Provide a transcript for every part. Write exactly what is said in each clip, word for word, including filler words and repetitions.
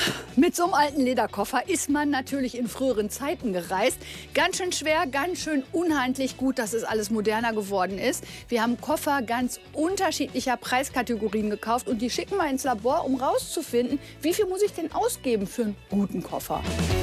Mit so einem alten Lederkoffer ist man natürlich in früheren Zeiten gereist. Ganz schön schwer, ganz schön unhandlich. Gut, dass es alles moderner geworden ist. Wir haben Koffer ganz unterschiedlicher Preiskategorien gekauft und die schicken wir ins Labor, um rauszufinden, wie viel muss ich denn ausgeben für einen guten Koffer.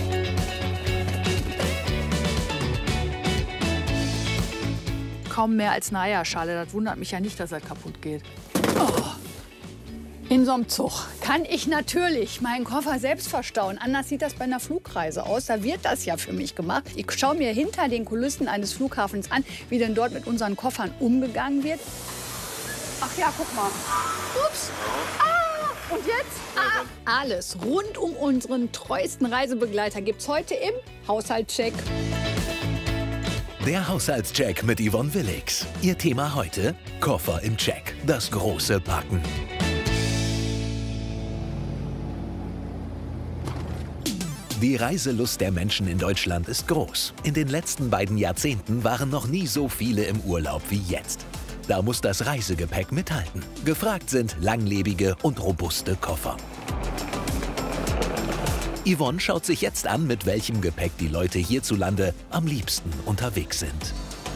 Kaum mehr als eine Eierschale. Das wundert mich ja nicht, dass er kaputt geht. Oh. In so einem Zug kann ich natürlich meinen Koffer selbst verstauen. Anders sieht das bei einer Flugreise aus. Da wird das ja für mich gemacht. Ich schaue mir hinter den Kulissen eines Flughafens an, wie denn dort mit unseren Koffern umgegangen wird. Ach ja, guck mal. Ups. Ah, und jetzt? Ah. Alles rund um unseren treuesten Reisebegleiter gibt's heute im Haushaltscheck. Der Haushaltscheck mit Yvonne Willix. Ihr Thema heute: Koffer im Check. Das große Packen. Die Reiselust der Menschen in Deutschland ist groß. In den letzten beiden Jahrzehnten waren noch nie so viele im Urlaub wie jetzt. Da muss das Reisegepäck mithalten. Gefragt sind langlebige und robuste Koffer. Yvonne schaut sich jetzt an, mit welchem Gepäck die Leute hierzulande am liebsten unterwegs sind.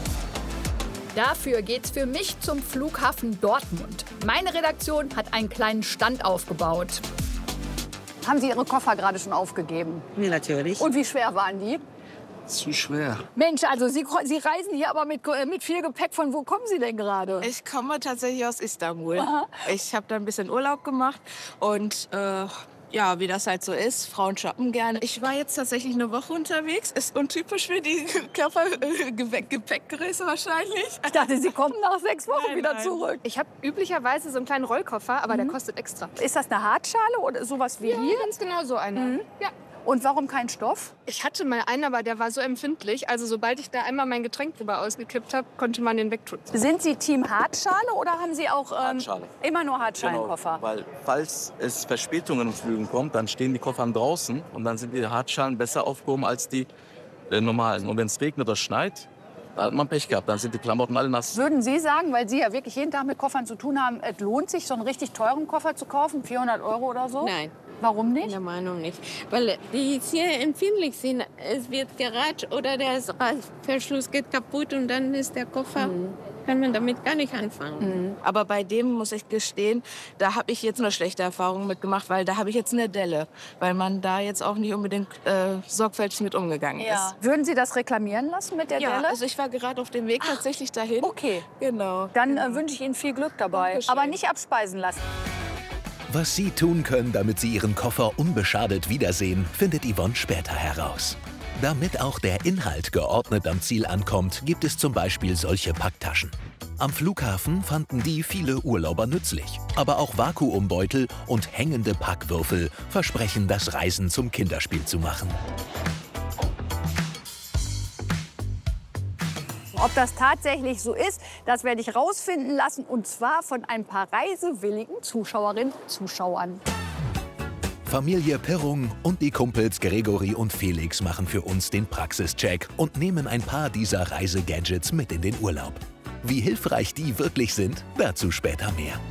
Dafür geht's für mich zum Flughafen Dortmund. Meine Redaktion hat einen kleinen Stand aufgebaut. Haben Sie Ihre Koffer gerade schon aufgegeben? Ja, natürlich. Und wie schwer waren die? Zu schwer. Mensch, also Sie, Sie reisen hier aber mit, mit viel Gepäck. Von wo kommen Sie denn gerade? Ich komme tatsächlich aus Istanbul. Aha. Ich habe da ein bisschen Urlaub gemacht und äh, ja, wie das halt so ist, Frauen shoppen gerne. Ich war jetzt tatsächlich eine Woche unterwegs. Ist untypisch für die Körpergepäckgröße wahrscheinlich. Ich dachte, Sie kommen nach sechs Wochen Nein, wieder nein. zurück. Ich habe üblicherweise so einen kleinen Rollkoffer, aber der kostet extra. Ist das eine Hartschale oder sowas wie Ja, hier? ganz genau so einer. Mhm. Ja. Und warum kein Stoff? Ich hatte mal einen, aber der war so empfindlich. Also sobald ich da einmal mein Getränk drüber ausgekippt habe, konnte man den wegtun. Sind Sie Team Hartschale oder haben Sie auch ähm, Hartschale. immer nur Hartschalenkoffer? Genau, weil falls es Verspätungen in Flügen kommt, dann stehen die Koffer draußen und dann sind die Hartschalen besser aufgehoben als die äh, normalen. Und wenn es regnet oder schneit, da hat man Pech gehabt, dann sind die Klamotten alle nass. Würden Sie sagen, weil Sie ja wirklich jeden Tag mit Koffern zu tun haben, es lohnt sich, so einen richtig teuren Koffer zu kaufen, vierhundert Euro oder so? Nein, Warum nicht? meiner Meinung nicht. Weil die sehr empfindlich sind. Es wird geratscht oder der Verschluss geht kaputt und dann ist der Koffer, mhm. kann man damit gar nicht anfangen. Mhm. Aber bei dem muss ich gestehen, da habe ich jetzt eine schlechte Erfahrung mitgemacht, weil da habe ich jetzt eine Delle, weil man da jetzt auch nicht unbedingt äh, sorgfältig mit umgegangen Ja. ist. Würden Sie das reklamieren lassen mit der Ja, Delle? also ich war gerade auf dem Weg tatsächlich dahin. Okay, Genau. dann genau. äh, wünsche ich Ihnen viel Glück dabei. Dankeschön. Aber nicht abspeisen lassen. Was Sie tun können, damit Sie Ihren Koffer unbeschadet wiedersehen, findet Yvonne später heraus. Damit auch der Inhalt geordnet am Ziel ankommt, gibt es zum Beispiel solche Packtaschen. Am Flughafen fanden die viele Urlauber nützlich. Aber auch Vakuumbeutel und hängende Packwürfel versprechen, das Reisen zum Kinderspiel zu machen. Ob das tatsächlich so ist, das werde ich rausfinden lassen. Und zwar von ein paar reisewilligen Zuschauerinnen und Zuschauern. Familie Pirrung und die Kumpels Gregory und Felix machen für uns den Praxischeck und nehmen ein paar dieser Reisegadgets mit in den Urlaub. Wie hilfreich die wirklich sind, dazu später mehr.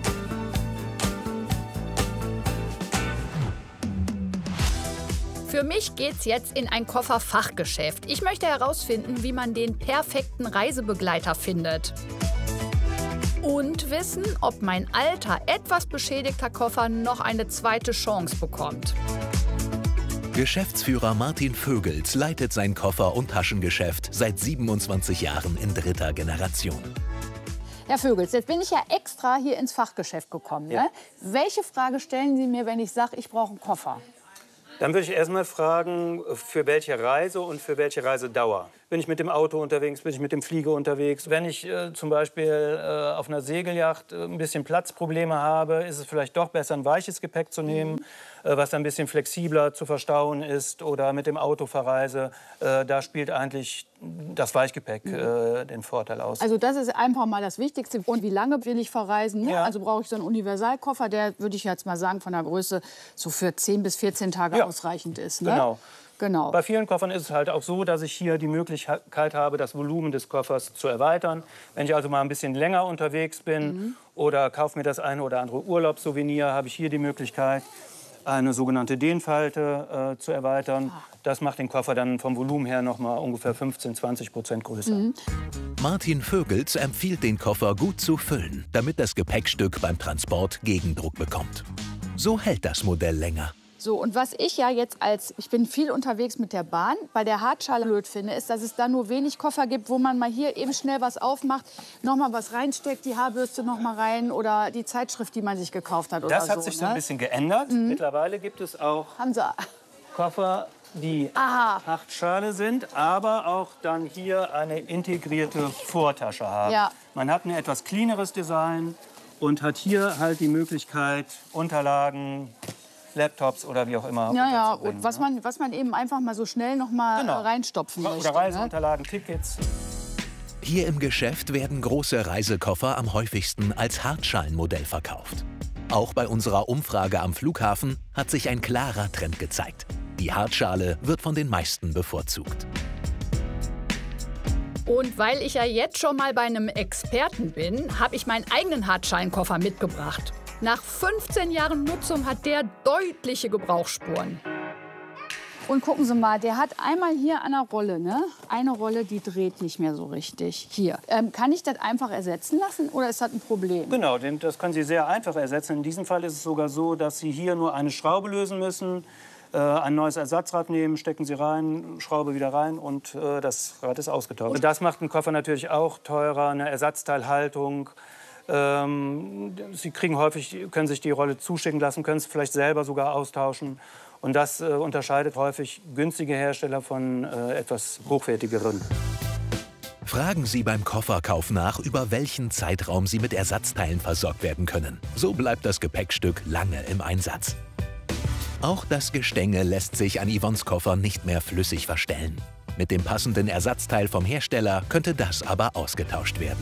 Für mich geht's jetzt in ein Kofferfachgeschäft. Ich möchte herausfinden, wie man den perfekten Reisebegleiter findet. Und wissen, ob mein alter, etwas beschädigter Koffer noch eine zweite Chance bekommt. Geschäftsführer Martin Vögels leitet sein Koffer- und Taschengeschäft seit siebenundzwanzig Jahren in dritter Generation. Herr Vögels, jetzt bin ich ja extra hier ins Fachgeschäft gekommen. Ja. Ne? Welche Frage stellen Sie mir, wenn ich sage, ich brauche einen Koffer? Dann würde ich erst mal fragen, für welche Reise und für welche Reisedauer. Bin ich mit dem Auto unterwegs, bin ich mit dem Flieger unterwegs? Wenn ich äh, zum Beispiel äh, auf einer Segelyacht äh, ein bisschen Platzprobleme habe, ist es vielleicht doch besser, ein weiches Gepäck zu nehmen, mhm. äh, was ein bisschen flexibler zu verstauen ist. Oder mit dem Auto verreise, äh, da spielt eigentlich das Weichgepäck mhm. äh, den Vorteil aus. Also das ist einfach mal das Wichtigste. Und wie lange will ich verreisen? Ne? Ja. Also brauche ich so einen Universalkoffer, der, würde ich jetzt mal sagen, von der Größe so für zehn bis vierzehn Tage Ja. ausreichend ist. Ne? Genau. Genau. Bei vielen Koffern ist es halt auch so, dass ich hier die Möglichkeit habe, das Volumen des Koffers zu erweitern. Wenn ich also mal ein bisschen länger unterwegs bin mhm. oder kaufe mir das eine oder andere Urlaubssouvenir, habe ich hier die Möglichkeit, eine sogenannte Dehnfalte äh, zu erweitern. Das macht den Koffer dann vom Volumen her noch mal ungefähr fünfzehn, zwanzig Prozent größer. Mhm. Martin Vögels empfiehlt, den Koffer gut zu füllen, damit das Gepäckstück beim Transport Gegendruck bekommt. So hält das Modell länger. So, und was ich ja jetzt als, ich bin viel unterwegs mit der Bahn, bei der Hartschale blöd finde, ist, dass es da nur wenig Koffer gibt, wo man mal hier eben schnell was aufmacht, noch mal was reinsteckt, die Haarbürste noch mal rein oder die Zeitschrift, die man sich gekauft hat oder Das hat so, sich ne? so ein bisschen geändert. Mhm. Mittlerweile gibt es auch Haben Sie. Koffer, die Aha. Hartschale sind, aber auch dann hier eine integrierte Vortasche haben. Ja. Man hat ein etwas cleaneres Design und hat hier halt die Möglichkeit, Unterlagen, Laptops oder wie auch immer. Ja, ja, unterzubringen, und was ne? man, was man eben einfach mal so schnell noch mal Genau. reinstopfen möchte. Oder Reiseunterlagen, ne? Tickets. Hier im Geschäft werden große Reisekoffer am häufigsten als Hartschalenmodell verkauft. Auch bei unserer Umfrage am Flughafen hat sich ein klarer Trend gezeigt. Die Hartschale wird von den meisten bevorzugt. Und weil ich ja jetzt schon mal bei einem Experten bin, habe ich meinen eigenen Hartschalenkoffer mitgebracht. Nach fünfzehn Jahren Nutzung hat der deutliche Gebrauchsspuren. Und gucken Sie mal, der hat einmal hier an der Rolle, ne? Eine Rolle, die dreht nicht mehr so richtig. Hier. Ähm, kann ich das einfach ersetzen lassen oder ist das ein Problem? Genau, das können Sie sehr einfach ersetzen. In diesem Fall ist es sogar so, dass Sie hier nur eine Schraube lösen müssen, äh, ein neues Ersatzrad nehmen, stecken Sie rein, Schraube wieder rein und äh, das Rad ist ausgetauscht. Das macht den Koffer natürlich auch teurer, eine Ersatzteilhaltung. Ähm, Sie kriegen häufig, können sich die Rolle zuschicken lassen, können es vielleicht selber sogar austauschen. Und das äh, unterscheidet häufig günstige Hersteller von äh, etwas hochwertigeren. Fragen Sie beim Kofferkauf nach, über welchen Zeitraum Sie mit Ersatzteilen versorgt werden können. So bleibt das Gepäckstück lange im Einsatz. Auch das Gestänge lässt sich an Yvonnes Koffer nicht mehr flüssig verstellen. Mit dem passenden Ersatzteil vom Hersteller könnte das aber ausgetauscht werden.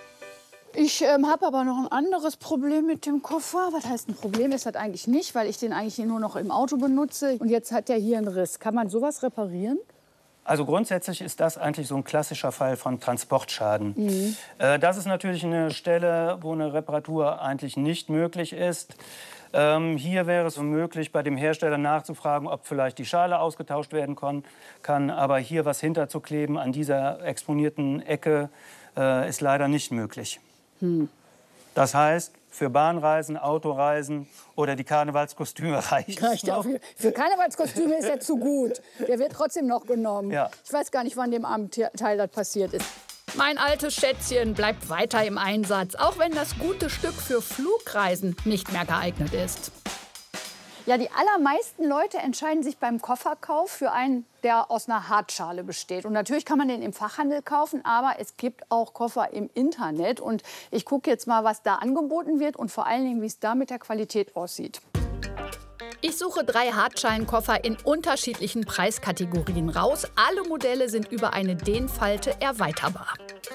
Ich ähm, habe aber noch ein anderes Problem mit dem Koffer. Was heißt ein Problem? Ist das eigentlich nicht, weil ich den eigentlich nur noch im Auto benutze. Und jetzt hat der hier einen Riss. Kann man sowas reparieren? Also grundsätzlich ist das eigentlich so ein klassischer Fall von Transportschaden. Mhm. Äh, das ist natürlich eine Stelle, wo eine Reparatur eigentlich nicht möglich ist. Ähm, hier wäre es so möglich, bei dem Hersteller nachzufragen, ob vielleicht die Schale ausgetauscht werden kann. kann. Aber hier was hinterzukleben an dieser exponierten Ecke äh, ist leider nicht möglich. Hm. Das heißt, für Bahnreisen, Autoreisen oder die Karnevalskostüme reicht es noch. Für Karnevalskostüme ist er zu gut. Der wird trotzdem noch genommen. Ja. Ich weiß gar nicht, wann dem armen Teil das passiert ist. Mein altes Schätzchen bleibt weiter im Einsatz, auch wenn das gute Stück für Flugreisen nicht mehr geeignet ist. Ja, die allermeisten Leute entscheiden sich beim Kofferkauf für einen, der aus einer Hartschale besteht. Und natürlich kann man den im Fachhandel kaufen, aber es gibt auch Koffer im Internet. Und ich gucke jetzt mal, was da angeboten wird und vor allen Dingen, wie es da mit der Qualität aussieht. Ich suche drei Hartschalenkoffer in unterschiedlichen Preiskategorien raus. Alle Modelle sind über eine Dehnfalte erweiterbar.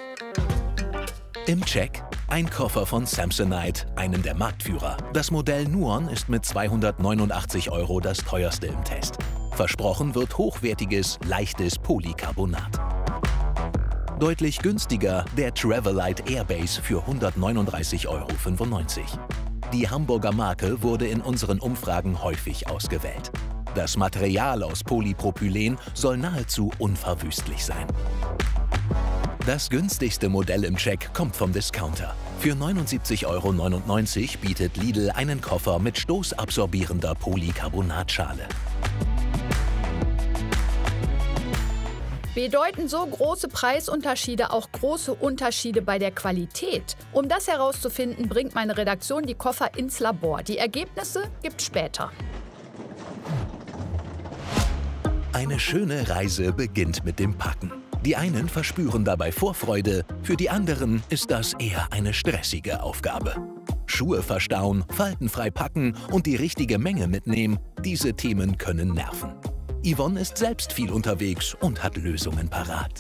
Im Check ein Koffer von Samsonite, einem der Marktführer. Das Modell Nuon ist mit zweihundertneunundachtzig Euro das teuerste im Test. Versprochen wird hochwertiges, leichtes Polycarbonat. Deutlich günstiger der Travelite Airbase für hundertneununddreißig Euro fünfundneunzig. Die Hamburger Marke wurde in unseren Umfragen häufig ausgewählt. Das Material aus Polypropylen soll nahezu unverwüstlich sein. Das günstigste Modell im Check kommt vom Discounter. Für neunundsiebzig Euro neunundneunzig bietet Lidl einen Koffer mit stoßabsorbierender Polycarbonatschale. Bedeuten so große Preisunterschiede auch große Unterschiede bei der Qualität? Um das herauszufinden, bringt meine Redaktion die Koffer ins Labor. Die Ergebnisse gibt's später. Eine schöne Reise beginnt mit dem Packen. Die einen verspüren dabei Vorfreude, für die anderen ist das eher eine stressige Aufgabe. Schuhe verstauen, faltenfrei packen und die richtige Menge mitnehmen, diese Themen können nerven. Yvonne ist selbst viel unterwegs und hat Lösungen parat.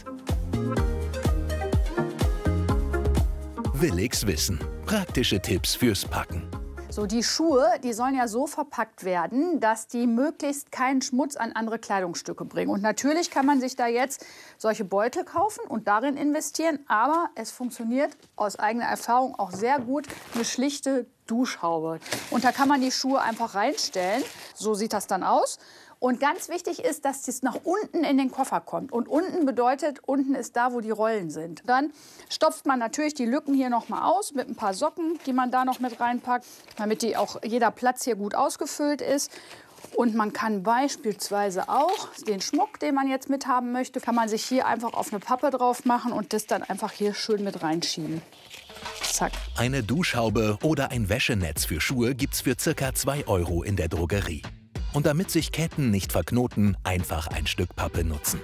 Willigs Wissen. Praktische Tipps fürs Packen. So, die Schuhe, die sollen ja so verpackt werden, dass die möglichst keinen Schmutz an andere Kleidungsstücke bringen. Und natürlich kann man sich da jetzt solche Beutel kaufen und darin investieren. Aber es funktioniert aus eigener Erfahrung auch sehr gut, eine schlichte Duschhaube. Und da kann man die Schuhe einfach reinstellen. So sieht das dann aus. Und ganz wichtig ist, dass es nach unten in den Koffer kommt. Und unten bedeutet, unten ist da, wo die Rollen sind. Dann stopft man natürlich die Lücken hier noch mal aus mit ein paar Socken, die man da noch mit reinpackt, damit die auch jeder Platz hier gut ausgefüllt ist. Und man kann beispielsweise auch den Schmuck, den man jetzt mithaben möchte, kann man sich hier einfach auf eine Pappe drauf machen und das dann einfach hier schön mit reinschieben. Zack. Eine Duschhaube oder ein Wäschenetz für Schuhe gibt's für circa zwei Euro in der Drogerie. Und damit sich Ketten nicht verknoten, einfach ein Stück Pappe nutzen.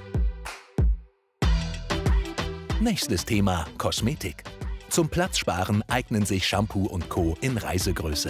Nächstes Thema: Kosmetik. Zum Platzsparen eignen sich Shampoo und Co. in Reisegröße.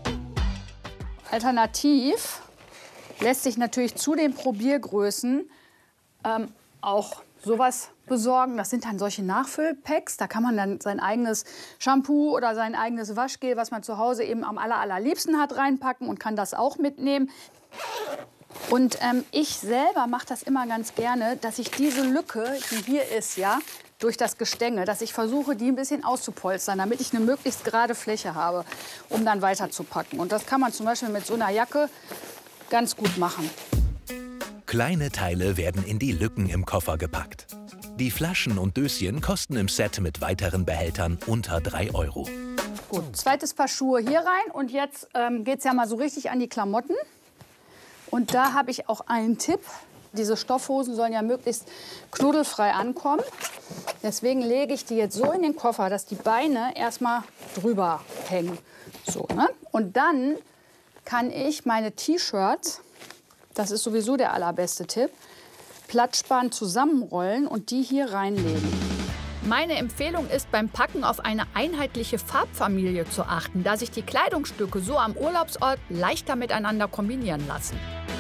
Alternativ lässt sich natürlich zu den Probiergrößen ähm, auch sowas besorgen. Das sind dann solche Nachfüllpacks. Da kann man dann sein eigenes Shampoo oder sein eigenes Waschgel, was man zu Hause eben am aller, allerliebsten hat, reinpacken und kann das auch mitnehmen. Und ähm, ich selber mache das immer ganz gerne, dass ich diese Lücke, die hier ist, ja, durch das Gestänge, dass ich versuche, die ein bisschen auszupolstern, damit ich eine möglichst gerade Fläche habe, um dann weiterzupacken. Und das kann man zum Beispiel mit so einer Jacke ganz gut machen. Kleine Teile werden in die Lücken im Koffer gepackt. Die Flaschen und Döschen kosten im Set mit weiteren Behältern unter drei Euro. Gut, zweites Paar Schuhe hier rein. Und jetzt ähm, geht es ja mal so richtig an die Klamotten. Und da habe ich auch einen Tipp. Diese Stoffhosen sollen ja möglichst knuddelfrei ankommen. Deswegen lege ich die jetzt so in den Koffer, dass die Beine erstmal drüber hängen. So, ne? Und dann kann ich meine T-Shirts, das ist sowieso der allerbeste Tipp, platzsparend zusammenrollen und die hier reinlegen. Meine Empfehlung ist, beim Packen auf eine einheitliche Farbfamilie zu achten, da sich die Kleidungsstücke so am Urlaubsort leichter miteinander kombinieren lassen.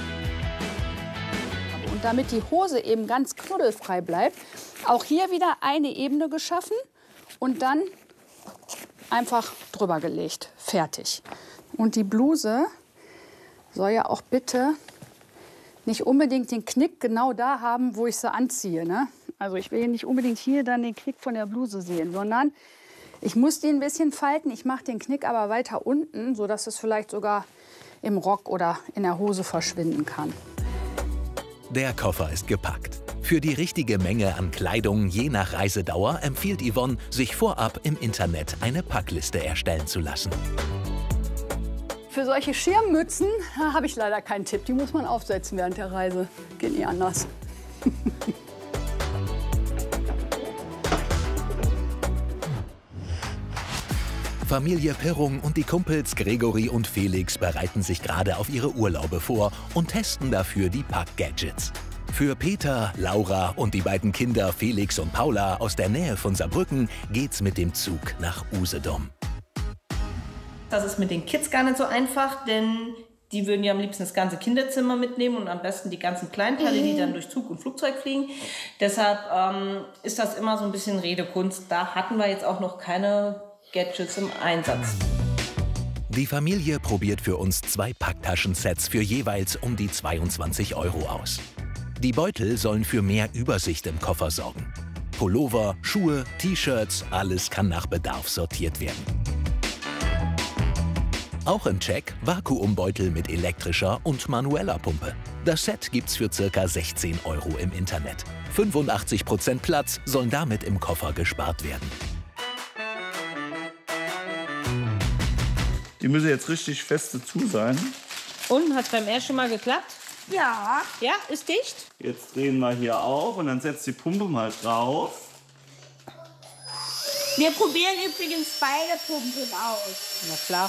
Und damit die Hose eben ganz knuddelfrei bleibt, auch hier wieder eine Ebene geschaffen und dann einfach drüber gelegt. Fertig. Und die Bluse soll ja auch bitte nicht unbedingt den Knick genau da haben, wo ich sie anziehe, ne? Also ich will nicht unbedingt hier dann den Knick von der Bluse sehen, sondern ich muss die ein bisschen falten. Ich mache den Knick aber weiter unten, sodass es vielleicht sogar im Rock oder in der Hose verschwinden kann. Der Koffer ist gepackt. Für die richtige Menge an Kleidung je nach Reisedauer empfiehlt Yvonne, sich vorab im Internet eine Packliste erstellen zu lassen. Für solche Schirmmützen habe ich leider keinen Tipp. Die muss man aufsetzen während der Reise. Geht nie anders. Familie Pirrung und die Kumpels Gregory und Felix bereiten sich gerade auf ihre Urlaube vor und testen dafür die Pack-Gadgets. Für Peter, Laura und die beiden Kinder Felix und Paula aus der Nähe von Saarbrücken geht's mit dem Zug nach Usedom. Das ist mit den Kids gar nicht so einfach, denn die würden ja am liebsten das ganze Kinderzimmer mitnehmen und am besten die ganzen Kleinteile, die dann durch Zug und Flugzeug fliegen. Deshalb ähm, ist das immer so ein bisschen Redekunst. Da hatten wir jetzt auch noch keine Gadgets im Einsatz. Die Familie probiert für uns zwei Packtaschensets für jeweils um die zweiundzwanzig Euro aus. Die Beutel sollen für mehr Übersicht im Koffer sorgen. Pullover, Schuhe, T-Shirts, alles kann nach Bedarf sortiert werden. Auch im Check Vakuumbeutel mit elektrischer und manueller Pumpe. Das Set gibt's für ca. sechzehn Euro im Internet. fünfundachtzig Prozent Platz sollen damit im Koffer gespart werden. Die müssen jetzt richtig fest dazu sein. Und, hat beim ersten Mal geklappt? Ja. Ja, ist dicht? Jetzt drehen wir hier auf und dann setzt die Pumpe mal drauf. Wir probieren übrigens beide Pumpen aus. Na klar.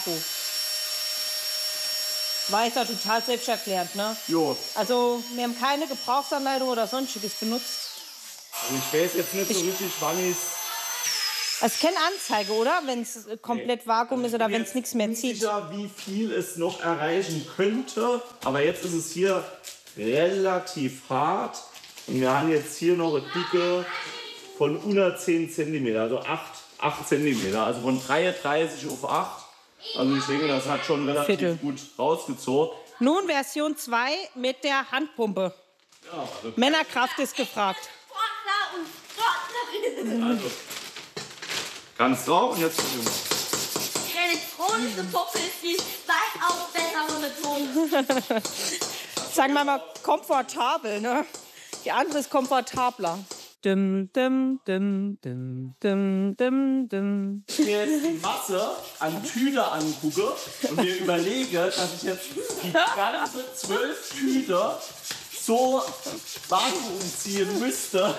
War jetzt auch total selbsterklärend, ne? Jo. Also, wir haben keine Gebrauchsanleitung oder sonstiges benutzt. Also ich weiß jetzt nicht so Ich- richtig, wann ich Es ist keine Anzeige, oder? Wenn es komplett Vakuum ist oder wenn es nichts mehr nicht zieht. sicher, wie viel es noch erreichen könnte. Aber jetzt ist es hier relativ hart. Und wir haben jetzt hier noch eine Dicke von hundertzehn Zentimeter, also acht Zentimeter. Also von dreiunddreißig auf acht. Also ich denke, das hat schon relativ Viertel. gut rausgezogen. Nun Version zwei mit der Handpumpe. Ja, also, Männerkraft ist gefragt. also ganz drauf und jetzt. Elektronik Unsere Puppe ist die weitaus bessere Methode. Sagen wir mal komfortabel, ne? Die andere ist komfortabler. Dim, dim, dim, dim, dim, dim, dim. Ich mir jetzt die Masse an Tüte angucke und mir überlege, dass ich jetzt die ganze zwölf Tüte so Vakuum ziehen müsste,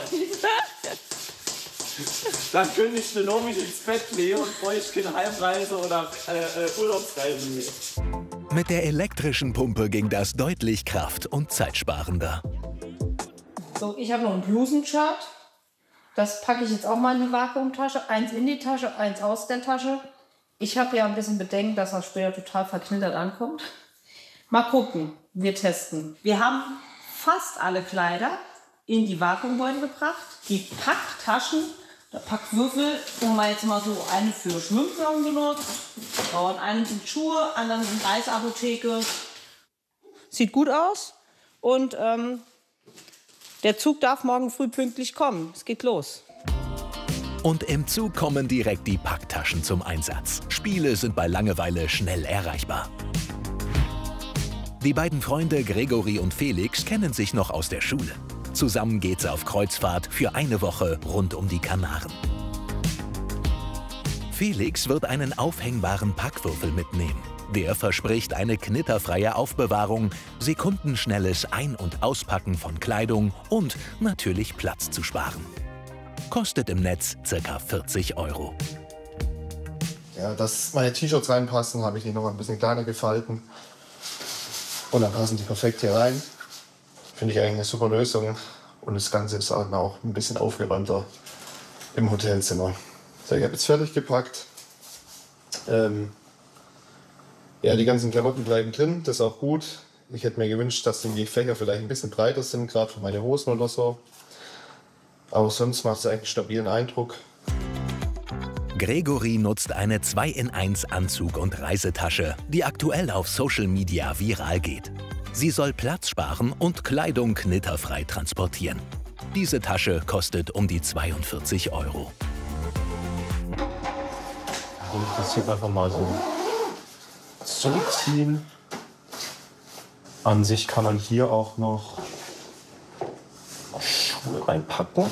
dann könnte ich nur mich ins Bett legen und bräuchte keine Heimreise oder äh, äh, Urlaubsreise mehr. Mit der elektrischen Pumpe ging das deutlich kraft- und zeitsparender. So, ich habe noch ein Blusenshirt. Das packe ich jetzt auch mal in die Vakuumtasche. Eins in die Tasche, eins aus der Tasche. Ich habe ja ein bisschen Bedenken, dass das später total verknittert ankommt. Mal gucken, wir testen. Wir haben fast alle Kleider in die Vakuumbeutel gebracht. Die Packtaschen, der Packwürfel, haben wir jetzt mal so eine für Schwimmflocken benutzt. Und eine sind Schuhe, andere sind Reiseapotheke. Sieht gut aus. Und ähm, der Zug darf morgen früh pünktlich kommen. Es geht los. Und im Zug kommen direkt die Packtaschen zum Einsatz. Spiele sind bei Langeweile schnell erreichbar. Die beiden Freunde Gregory und Felix kennen sich noch aus der Schule. Zusammen geht's auf Kreuzfahrt für eine Woche rund um die Kanaren. Felix wird einen aufhängbaren Packwürfel mitnehmen. Der verspricht eine knitterfreie Aufbewahrung, sekundenschnelles Ein- und Auspacken von Kleidung und natürlich Platz zu sparen. Kostet im Netz ca. vierzig Euro. Ja, dass meine T-Shirts reinpassen, habe ich die noch ein bisschen kleiner gefalten. Und dann passen die perfekt hier rein. Finde ich eigentlich eine super Lösung. Und das Ganze ist auch ein bisschen aufgeräumter im Hotelzimmer. So, ich habe jetzt fertig gepackt. Ähm, ja, die ganzen Klamotten bleiben drin, das ist auch gut. Ich hätte mir gewünscht, dass die Fächer vielleicht ein bisschen breiter sind, gerade für meine Hosen oder so. Aber sonst macht es eigentlich einen stabilen Eindruck. Gregory nutzt eine zwei in eins Anzug- und Reisetasche, die aktuell auf Social Media viral geht. Sie soll Platz sparen und Kleidung knitterfrei transportieren. Diese Tasche kostet um die zweiundvierzig Euro. Das hier einfach mal so zurückziehen. An sich kann man hier auch noch Schuhe reinpacken.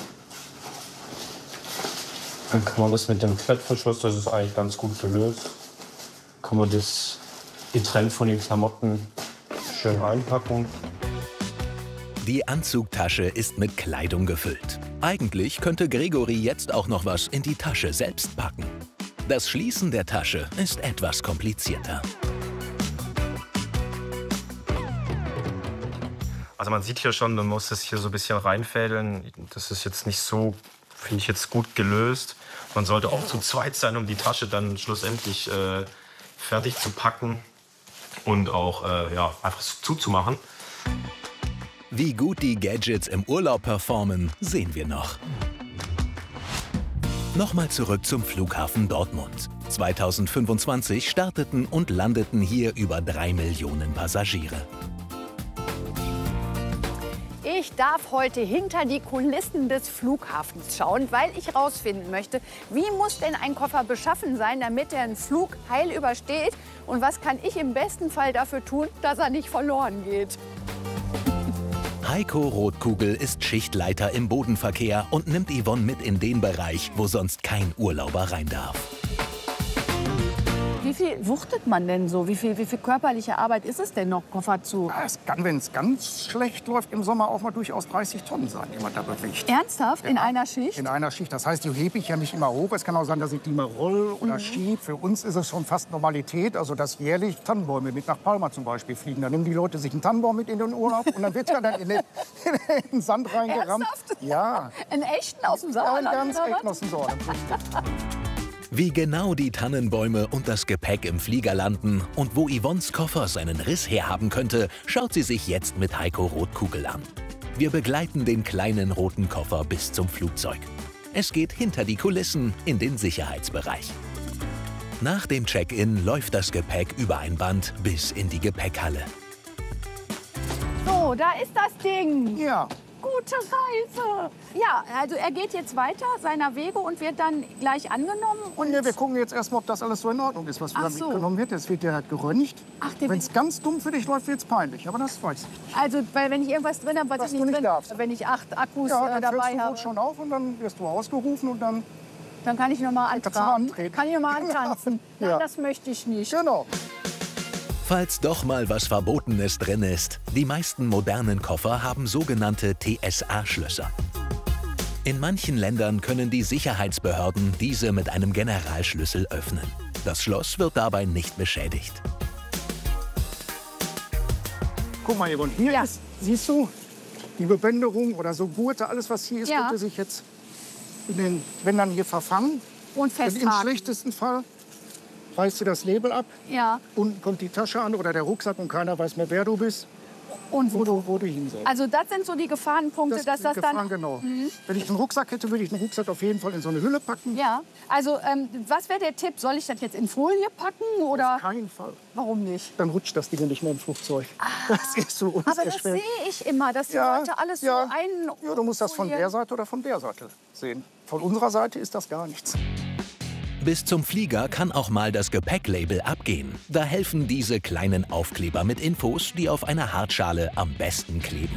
Dann kann man das mit dem Klettverschluss, das ist eigentlich ganz gut gelöst, kann man das getrennt von den Klamotten schön reinpacken. Die Anzugtasche ist mit Kleidung gefüllt. Eigentlich könnte Gregory jetzt auch noch was in die Tasche selbst packen. Das Schließen der Tasche ist etwas komplizierter. Also man sieht hier schon, man muss es hier so ein bisschen reinfädeln. Das ist jetzt nicht so, finde ich, jetzt gut gelöst. Man sollte auch zu zweit sein, um die Tasche dann schlussendlich äh, fertig zu packen und auch äh, ja, einfach zuzumachen. Wie gut die Gadgets im Urlaub performen, sehen wir noch. Nochmal zurück zum Flughafen Dortmund. zweitausendfünfundzwanzig starteten und landeten hier über drei Millionen Passagiere. Ich darf heute hinter die Kulissen des Flughafens schauen, weil ich herausfinden möchte, wie muss denn ein Koffer beschaffen sein, damit er einen Flug heil übersteht? Und was kann ich im besten Fall dafür tun, dass er nicht verloren geht? Heiko Rothkugel ist Schichtleiter im Bodenverkehr und nimmt Yvonne mit in den Bereich, wo sonst kein Urlauber rein darf. Wie viel wuchtet man denn so? Wie viel, wie viel körperliche Arbeit ist es denn noch, Koffer zu? Ja, es kann, wenn es ganz schlecht läuft, im Sommer auch mal durchaus dreißig Tonnen sein, die man da bewegt. Ernsthaft? Ja. In einer Schicht? In einer Schicht. Das heißt, die hebe ich ja nicht immer hoch. Es kann auch sein, dass ich die mal roll oder mhm. schiebe. Für uns ist es schon fast Normalität, also dass jährlich Tannenbäume mit nach Palma zum Beispiel fliegen. Da nehmen die Leute sich einen Tannenbaum mit in den Urlaub und dann wird er dann in den, in den Sand reingerammt. Ernsthaft? Ja. Einen echten aus dem Sauerland? Ja, einen ganz echten aus dem Sauerland. Wie genau die Tannenbäume und das Gepäck im Flieger landen und wo Yvonnes Koffer seinen Riss herhaben könnte, schaut sie sich jetzt mit Heiko Rothkugel an. Wir begleiten den kleinen roten Koffer bis zum Flugzeug. Es geht hinter die Kulissen in den Sicherheitsbereich. Nach dem Check-in läuft das Gepäck über ein Band bis in die Gepäckhalle. So, da ist das Ding. Ja. Gut, gute Reise. Ja, also er geht jetzt weiter seiner Wege und wird dann gleich angenommen. Und ja, wir gucken jetzt erstmal, ob das alles so in Ordnung ist, was wir Ach da so. mitgenommen wird. Das wird ja geröntgt. der Wenn es ganz dumm für dich läuft, wird es peinlich. Aber das weiß ich. Also, weil wenn ich irgendwas drin habe, was, Was ich du nicht nicht drin darfst. wenn ich acht Akkus Ja, äh, dann dabei fällst du wohl habe, schon auf und dann wirst du ausgerufen und dann... dann kann ich noch mal Kannst du antragen. antreten. Kann ich noch mal antanzen. Nein, Ja. das möchte ich nicht. Genau. Falls doch mal was Verbotenes drin ist, die meisten modernen Koffer haben sogenannte T S A-Schlösser. In manchen Ländern können die Sicherheitsbehörden diese mit einem Generalschlüssel öffnen. Das Schloss wird dabei nicht beschädigt. Guck mal, Yvonne, hier Ja. ist, siehst du, die Bebänderung oder so Gurte, alles was hier ist, Ja. könnte sich jetzt in den Bändern hier verfangen. Und Im festhaken. schlechtesten Fall reißt du das Label ab, Ja. unten kommt die Tasche an oder der Rucksack und keiner weiß mehr, wer du bist Und wo du, wo du hin sollst. Also das sind so die Gefahrenpunkte, dass sind das Gefahren, dann... genau. Mhm. Wenn ich einen Rucksack hätte, würde ich den Rucksack auf jeden Fall in so eine Hülle packen. Ja, also ähm, was wäre der Tipp? Soll ich das jetzt in Folie packen oder? Auf keinen Fall. Warum nicht? Dann rutscht das Ding nicht mehr im Flugzeug. Das ist so Aber das unserschwert. sehe ich immer, dass die Ja, Leute alles ja. so ein... Ja, du musst das von der Seite oder von der Seite sehen. Von unserer Seite ist das gar nichts. Bis zum Flieger kann auch mal das Gepäcklabel abgehen. Da helfen diese kleinen Aufkleber mit Infos, die auf einer Hartschale am besten kleben.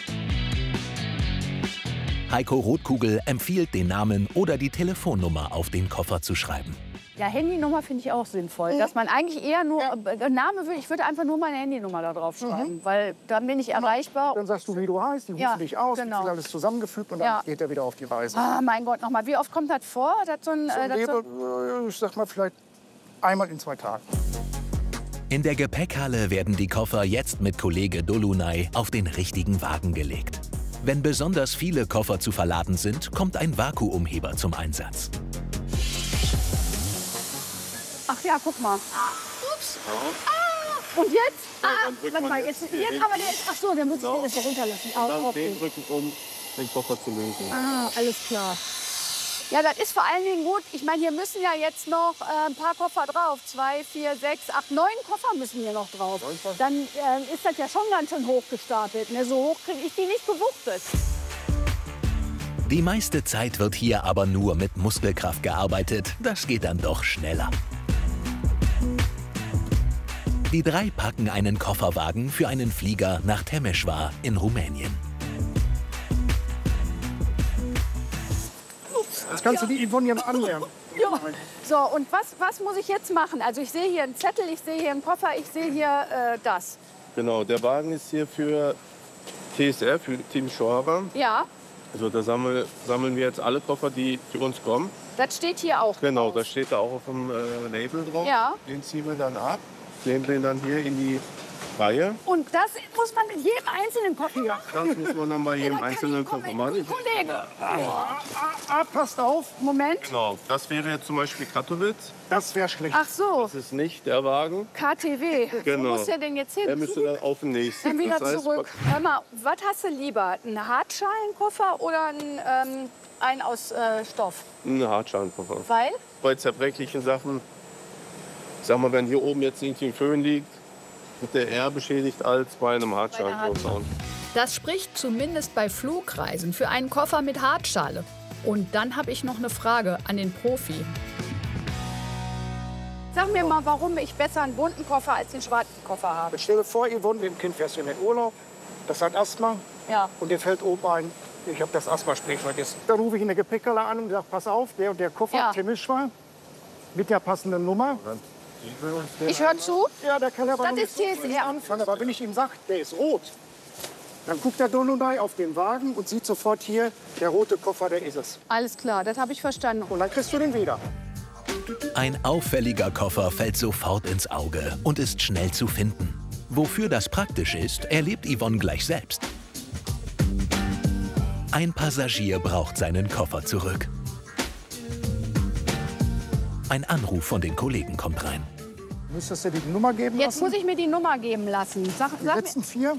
Heiko Rotkugel empfiehlt, den Namen oder die Telefonnummer auf den Koffer zu schreiben. Ja, Handynummer finde ich auch sinnvoll. Dass man eigentlich eher nur... Äh, Name würde ich würde einfach nur meine Handynummer da drauf schreiben, weil dann bin ich erreichbar. Dann sagst du, wie du heißt, die rufen Ja, dich aus, genau. das ist alles zusammengefügt und dann Ja. geht er wieder auf die Reise. Ah, mein Gott, nochmal. Wie oft kommt das vor? Dass so ein, So äh, ein dass so Label, äh, ich sag mal vielleicht einmal in zwei Tagen. In der Gepäckhalle werden die Koffer jetzt mit Kollege Dolunay auf den richtigen Wagen gelegt. Wenn besonders viele Koffer zu verladen sind, kommt ein Vakuumheber zum Einsatz. Ach ja, guck mal. Ups. Ah, und jetzt? Ah, warte mal, jetzt, jetzt aber der, ach so, der muss ich den jetzt noch runterlassen. Ah, Dann okay. den drücken, um den Koffer zu lösen. Ah, alles klar. Ja, das ist vor allen Dingen gut. Ich meine, hier müssen ja jetzt noch äh, ein paar Koffer drauf. Zwei, vier, sechs, acht, neun Koffer müssen hier noch drauf. Dann äh, ist das ja schon ganz schön hoch gestapelt. Ne? So hoch kriege ich die nicht gewuchtet. Die meiste Zeit wird hier aber nur mit Muskelkraft gearbeitet. Das geht dann doch schneller. Die drei packen einen Kofferwagen für einen Flieger nach Temeschwar in Rumänien. Das kannst du die Yvonne jetzt anlernen. Ja. So, und was, was muss ich jetzt machen? Also ich sehe hier einen Zettel, ich sehe hier einen Koffer, ich sehe hier äh, das. Genau, der Wagen ist hier für T S R, für Team Schwaber. Ja, Also da sammeln, sammeln wir jetzt alle Koffer, die zu uns kommen. das steht hier auch. Genau, das steht da auch auf dem äh, Label drauf. Ja. Den ziehen wir dann ab, nehmen den dann hier in die Reihe. Und das muss man mit jedem einzelnen Koffer machen. Das muss man dann bei jedem einzelnen Koffer machen. Kollege. Ah, ah, passt auf. Moment. Genau, das wäre jetzt zum Beispiel Katowice. Das wäre schlecht. Ach so, Das ist nicht der Wagen. K T W. Genau. Wo muss der denn jetzt hin? Der müsste dann auf den nächsten. Dann wieder Das heißt, zurück. Hör mal, was hast du lieber? Einen Hartschalenkoffer oder einen, ähm, einen aus äh, Stoff? Ein Hartschalenkoffer. Weil? Bei zerbrechlichen Sachen, ich sag mal, wenn hier oben jetzt irgendwie ein Föhn liegt, wird der eher beschädigt als bei einem Hartschalenkoffer. Das spricht zumindest bei Flugreisen für einen Koffer mit Hartschale. Und dann habe ich noch eine Frage an den Profi. Sag mir mal, warum ich besser einen bunten Koffer als den schwarzen Koffer habe. Stell dir vor, Yvonne, dem Kind fährst du in den Urlaub. Das hat Asthma. Ja. Und dir fällt oben ein, ich habe das Asthma-Spray vergessen. Dann rufe ich in der Gepäckhalle an und sage, pass auf, der und der Koffer, Ja. Temeschwar, mit der passenden Nummer. Ich höre zu. Ja, der kann aber Das noch nicht ist so T S R. früh anfangen. Aber wenn ich ihm sage, der ist rot, dann guckt der Dolunay auf den Wagen und sieht sofort hier, der rote Koffer, der ist es. Alles klar, das habe ich verstanden. Und dann kriegst du den wieder. Ein auffälliger Koffer fällt sofort ins Auge und ist schnell zu finden. Wofür das praktisch ist, erlebt Yvonne gleich selbst. Ein Passagier braucht seinen Koffer zurück. Ein Anruf von den Kollegen kommt rein. Müsstest du dir die Nummer geben Jetzt lassen? muss ich mir die Nummer geben lassen. Sag, Die sag letzten vier?